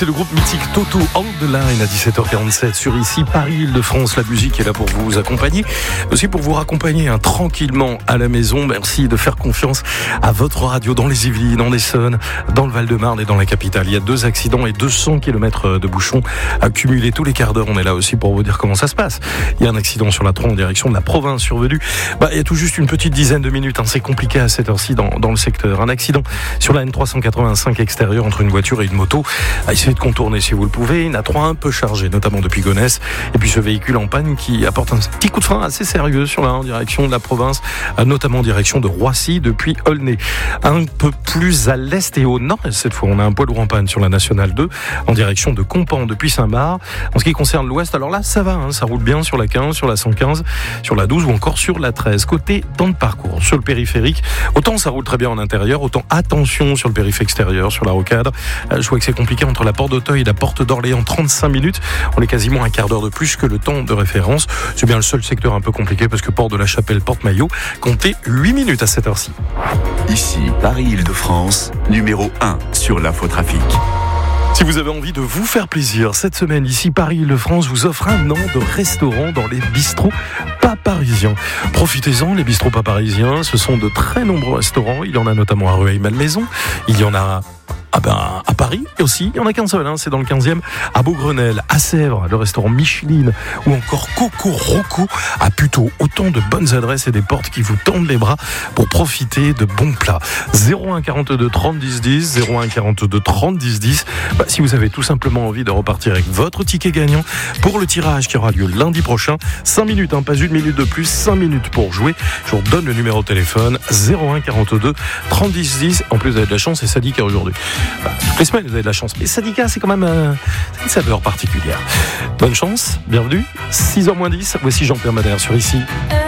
C'est le groupe mythique Toto on the Line à 17h47 sur ici Paris-Île-de-France. La musique est là pour vous accompagner, aussi pour vous raccompagner tranquillement à la maison. Merci de faire confiance à votre radio dans les Yvelines, en Essonne, dans le Val-de-Marne et dans la capitale. Il y a 2 accidents et 200 km de bouchons accumulés tous les quarts d'heure. On est là aussi pour vous dire comment ça se passe. Il y a un accident sur la 3 en direction de la province survenu. Il y a tout juste une petite dizaine de minutes. C'est compliqué à cette heure-ci dans le secteur. Un accident sur la N385 extérieure entre une voiture et une moto. Essayez de contourner si vous le pouvez. Une A3 un peu chargée, notamment depuis Gonesse. Et puis ce véhicule en panne qui apporte un petit coup de frein assez sérieux sur la 1 en direction de la province, notamment en direction de Roissy depuis Aulnay. Un peu plus à l'est et au nord, cette fois on a un poids lourd en panne sur la nationale 2 en direction de Compan depuis Saint-Marc. En ce qui concerne l'ouest, alors là ça va, ça roule bien sur la 15, sur la 115, sur la 12 ou encore sur la 13. Côté temps de parcours, sur le périphérique, autant ça roule très bien en intérieur, autant attention sur le périphérique extérieur, sur la rocade. Je vois que c'est compliqué entre la porte d'Auteuil et la porte d'Orléans, 35 minutes. On est quasiment un quart d'heure de plus que le temps de référence. C'est bien le seul secteur un peu compliqué parce que porte de la Chapelle, porte Maillot, comptez 8 minutes à cette heure-ci. Ici, Paris-Île-de-France, numéro 1 sur l'infotrafic. Si vous avez envie de vous faire plaisir, cette semaine, ici, Paris-Île-de-France vous offre un an de restaurant dans les bistrots pas parisiens. Profitez-en, les bistrots pas parisiens, ce sont de très nombreux restaurants. Il y en a notamment à Rueil-Malmaison, il y en a à Paris aussi, il n'y en a qu'un seul, c'est dans le 15e, à Beaugrenelle, à Sèvres, le restaurant Micheline ou encore Coco Rocco a plutôt autant de bonnes adresses et des portes qui vous tendent les bras pour profiter de bons plats. 01 42 30 10 10, 01 42 30 10 10. Si vous avez tout simplement envie de repartir avec votre ticket gagnant pour le tirage qui aura lieu lundi prochain, 5 minutes, pas une minute de plus, 5 minutes pour jouer. Je vous redonne le numéro de téléphone 01 42 30 10 10. En plus vous avez de la chance, c'est Sadika aujourd'hui. Toutes les semaines vous avez de la chance, mais Sadika c'est quand même une saveur particulière. Bonne chance, bienvenue, 6h moins 10, voici Jean-Pierre Madère sur ici.